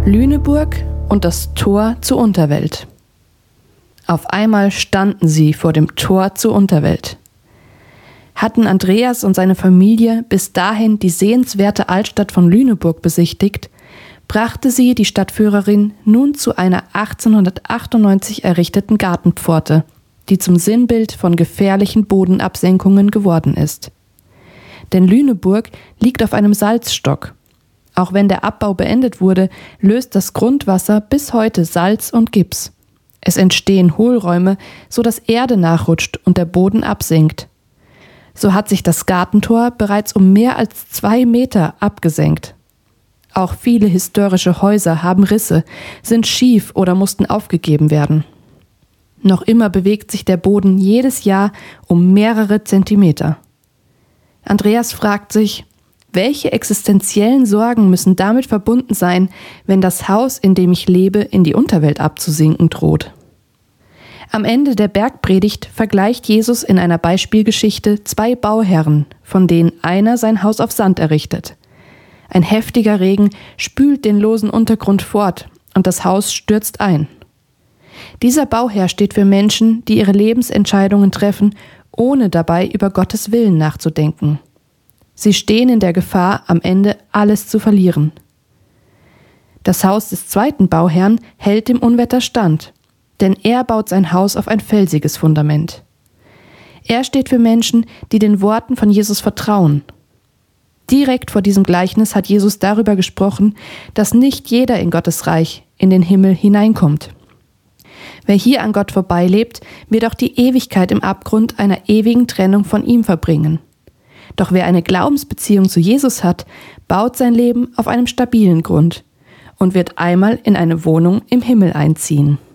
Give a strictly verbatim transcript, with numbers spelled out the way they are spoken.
Lüneburg und das Tor zur Unterwelt. Auf einmal standen sie vor dem Tor zur Unterwelt. Hatten Andreas und seine Familie bis dahin die sehenswerte Altstadt von Lüneburg besichtigt, brachte sie die Stadtführerin nun zu einer achtzehnhundertachtundneunzig errichteten Gartenpforte, die zum Sinnbild von gefährlichen Bodenabsenkungen geworden ist. Denn Lüneburg liegt auf einem Salzstock. Auch wenn der Abbau beendet wurde, löst das Grundwasser bis heute Salz und Gips. Es entstehen Hohlräume, so dass Erde nachrutscht und der Boden absinkt. So hat sich das Gartentor bereits um mehr als zwei Meter abgesenkt. Auch viele historische Häuser haben Risse, sind schief oder mussten aufgegeben werden. Noch immer bewegt sich der Boden jedes Jahr um mehrere Zentimeter. Andreas fragt sich, welche existenziellen Sorgen müssen damit verbunden sein, wenn das Haus, in dem ich lebe, in die Unterwelt abzusinken droht? Am Ende der Bergpredigt vergleicht Jesus in einer Beispielgeschichte zwei Bauherren, von denen einer sein Haus auf Sand errichtet. Ein heftiger Regen spült den losen Untergrund fort und das Haus stürzt ein. Dieser Bauherr steht für Menschen, die ihre Lebensentscheidungen treffen, ohne dabei über Gottes Willen nachzudenken. Sie stehen in der Gefahr, am Ende alles zu verlieren. Das Haus des zweiten Bauherrn hält dem Unwetter stand, denn er baut sein Haus auf ein felsiges Fundament. Er steht für Menschen, die den Worten von Jesus vertrauen. Direkt vor diesem Gleichnis hat Jesus darüber gesprochen, dass nicht jeder in Gottes Reich, in den Himmel hineinkommt. Wer hier an Gott vorbeilebt, wird auch die Ewigkeit im Abgrund einer ewigen Trennung von ihm verbringen. Doch wer eine Glaubensbeziehung zu Jesus hat, baut sein Leben auf einem stabilen Grund und wird einmal in eine Wohnung im Himmel einziehen.